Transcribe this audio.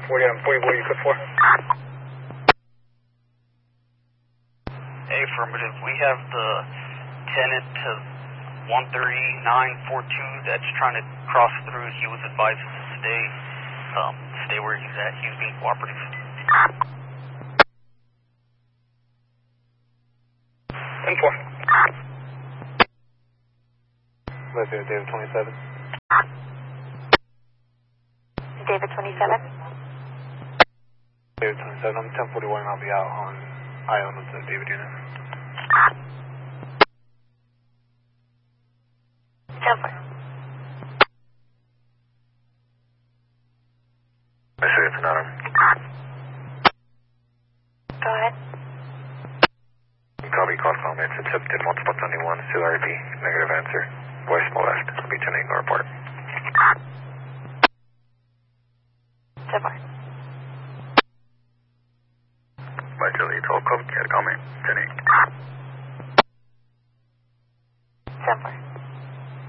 40 on 40, what are you good for? Hey, affirmative. We have the tenant to 13942 that's trying to cross through. He was advised to stay where he's at. He was being cooperative. 10-4. Let's hear David 27. David 27. David 27, I'm 1041 and I'll be out on Ione with the David unit. 10-4. I say it's another. Go ahead. Copy, call comments, accepted, multiple 21, still RP, negative answer. West Molest, beach and ignore port. 10-4. By Julie, 12 copy, comment, 10-8. 10-4.